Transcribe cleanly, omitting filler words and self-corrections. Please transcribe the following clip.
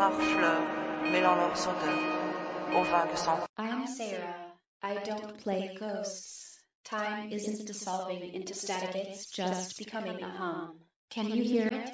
rares fleurs mêlant leurs odeurs aux vagues sans. I'm Sarah. I don't play ghosts. Time isn't dissolving into static, it's just becoming a hum. Can you hear it?